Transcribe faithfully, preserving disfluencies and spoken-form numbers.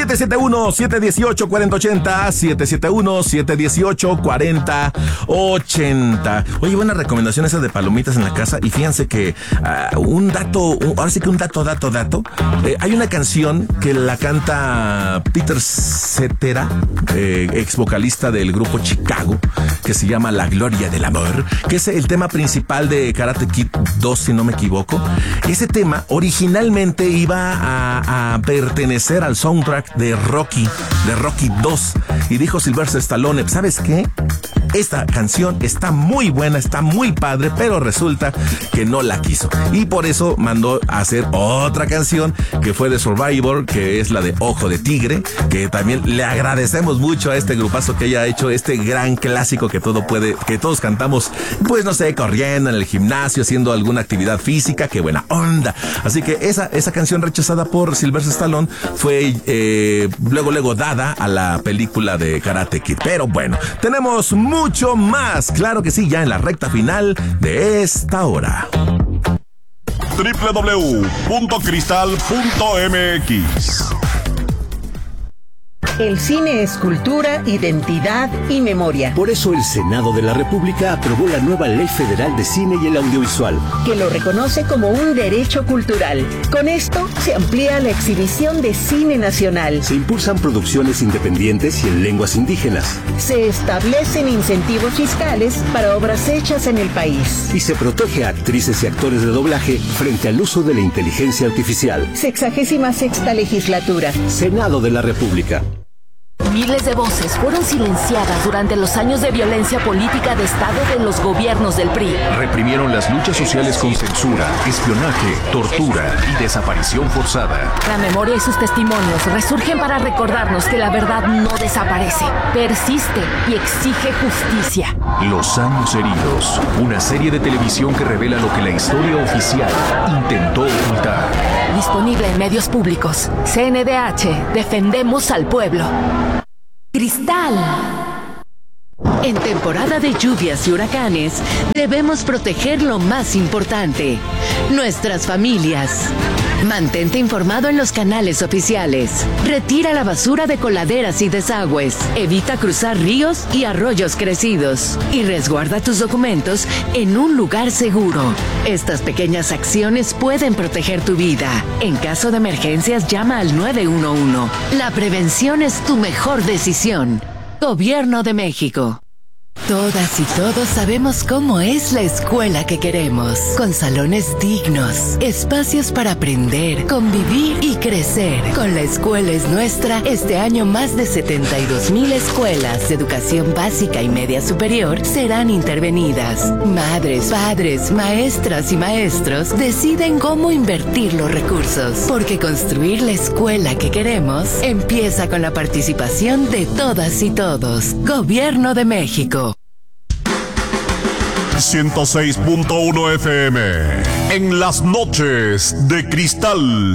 siete siete uno, siete uno ocho, cuatro cero ocho cero, siete siete uno, siete uno ocho, cuatro cero ocho cero. Oye, buena recomendación esa de palomitas en la casa. Y fíjense que uh, un dato, un, ahora sí que un dato, dato, dato. Eh, hay una canción que la canta Peter Cetera, eh, ex vocalista del grupo Chicago, que se llama La Gloria del Amor, que es el tema principal de Karate Kid dos, si no me equivoco. Ese tema originalmente iba a, a pertenecer al soundtrack de Rocky, de Rocky dos. Y dijo Sylvester Stallone, ¿sabes qué? Esta canción está muy buena, está muy padre, pero resulta que no la quiso. Y por eso mandó a hacer otra canción que fue de Survivor, que es la de Ojo de Tigre, que también le agradecemos mucho a este grupazo que haya hecho este gran clásico que todo puede, que todos cantamos, pues no sé, corriendo en el gimnasio, haciendo alguna actividad física, qué buena onda. Así que esa, esa canción rechazada por Sylvester Stallone fue eh, luego, luego dada a la película de Karate Kid. Pero bueno, tenemos mucho más, claro que sí, ya en la recta final de esta hora. doble u doble u doble u punto cristal punto m x. El cine es cultura, identidad y memoria. Por eso el Senado de la República aprobó la nueva Ley Federal de Cine y el Audiovisual, que lo reconoce como un derecho cultural. Con esto se amplía la exhibición de cine nacional. Se impulsan producciones independientes y en lenguas indígenas. Se establecen incentivos fiscales para obras hechas en el país. Y se protege a actrices y actores de doblaje frente al uso de la inteligencia artificial. Sexagésima sexta legislatura. Senado de la República. Miles de voces fueron silenciadas durante los años de violencia política de Estado de los gobiernos del P R I. Reprimieron las luchas sociales con censura, espionaje, tortura y desaparición forzada. La memoria y sus testimonios resurgen para recordarnos que la verdad no desaparece, persiste y exige justicia. Los años heridos, una serie de televisión que revela lo que la historia oficial intentó ocultar. Disponible en medios públicos. C N D H, defendemos al pueblo. Cristal. En temporada de lluvias y huracanes, debemos proteger lo más importante, nuestras familias. Mantente informado en los canales oficiales. Retira la basura de coladeras y desagües. Evita cruzar ríos y arroyos crecidos. Y resguarda tus documentos en un lugar seguro. Estas pequeñas acciones pueden proteger tu vida. En caso de emergencias, llama al nueve uno uno. La prevención es tu mejor decisión. Gobierno de México. Todas y todos sabemos cómo es la escuela que queremos, con salones dignos, espacios para aprender, convivir y crecer. Con La Escuela es Nuestra, este año más de setenta y dos mil escuelas de educación básica y media superior serán intervenidas. Madres, padres, maestras y maestros deciden cómo invertir los recursos, porque construir la escuela que queremos empieza con la participación de todas y todos. Gobierno de México. ciento seis punto uno F M en las noches de Cristal.